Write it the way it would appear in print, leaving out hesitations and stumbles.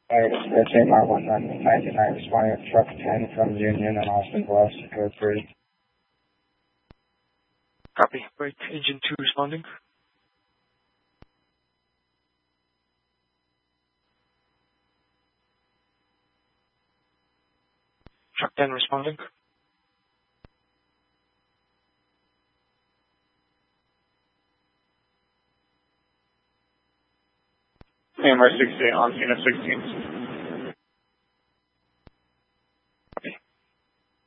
It's 8 Mile 199, responding with truck 10 from Union and Austin Bluffs, code 3. Copy. Right, engine 2 responding. Truck 10 responding. AMR 68 on scene at 16.